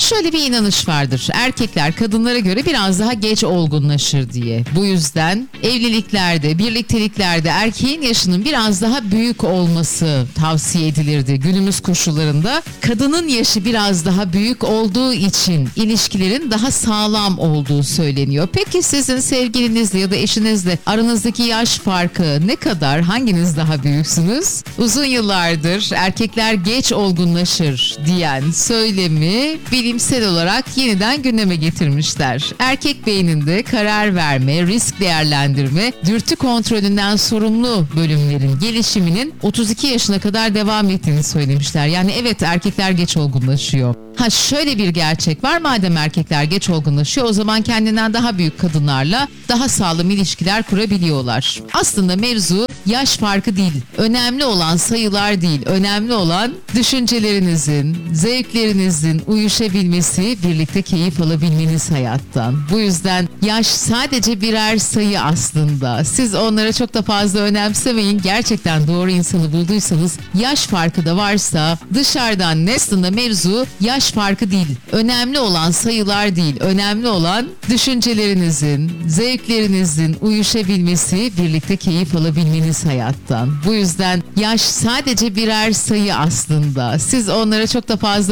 Şöyle bir inanış vardır. Erkekler kadınlara göre biraz daha geç olgunlaşır diye. Bu yüzden evliliklerde, birlikteliklerde erkeğin yaşının biraz daha büyük olması tavsiye edilirdi. Günümüz koşullarında kadının yaşı biraz daha büyük olduğu için ilişkilerin daha sağlam olduğu söyleniyor. Peki sizin sevgilinizle ya da eşinizle aranızdaki yaş farkı ne kadar? Hanginiz daha büyüksünüz? Uzun yıllardır erkekler geç olgunlaşır diyen söylemi bilimsel olarak yeniden gündeme getirmişler. Erkek beyninde karar verme, risk değerlendirme, dürtü kontrolünden sorumlu bölümlerin gelişiminin 32 yaşına kadar devam ettiğini söylemişler. Yani evet, erkekler geç olgunlaşıyor. Şöyle bir gerçek var. Madem erkekler geç olgunlaşıyor, o zaman kendinden daha büyük kadınlarla daha sağlam ilişkiler kurabiliyorlar. Aslında mevzu yaş farkı değil. Önemli olan sayılar değil. Önemli olan düşüncelerinizin, zevklerinizin uyuşabilmesi, birlikte keyif alabilmeniz hayattan. Bu yüzden yaş sadece birer sayı aslında. Siz onlara çok da fazla önemsemeyin. Gerçekten doğru insanı bulduysanız, yaş farkı da varsa dışarıdan aslında mevzu yaş farkı değil. Önemli olan sayılar değil. Önemli olan düşüncelerinizin, zevklerinizin uyuşabilmesi, birlikte keyif alabilmeniz hayattan. Bu yüzden yaş sadece birer sayı aslında. Siz onlara çok da fazla